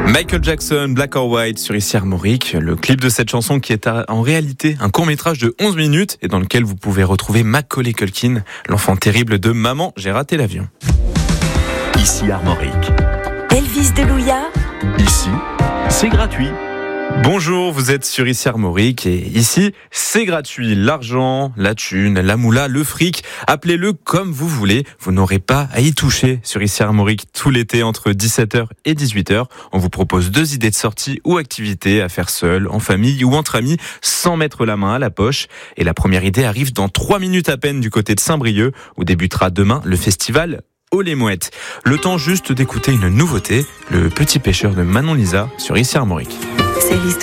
Michael Jackson, Black or White sur Ici Armorique. Le clip de cette chanson qui est en réalité un court-métrage de 11 minutes et dans lequel vous pouvez retrouver Macaulay Culkin, l'enfant terrible de Maman, j'ai raté l'avion. Ici Armorique. Elvis Delouya. Ici, c'est gratuit. Bonjour, vous êtes sur Ici Armorique et ici, c'est gratuit. L'argent, la thune, la moula, le fric, appelez-le comme vous voulez. Vous n'aurez pas à y toucher sur Ici Armorique tout l'été entre 17h et 18h. On vous propose 2 idées de sortie ou activités à faire seul, en famille ou entre amis, sans mettre la main à la poche. Et la première idée arrive dans 3 minutes à peine du côté de Saint-Brieuc, où débutera demain le festival Oh les mouettes. Le temps juste d'écouter une nouveauté, Le Petit Pêcheur de Manon Lisa sur Ici Armorique. C'est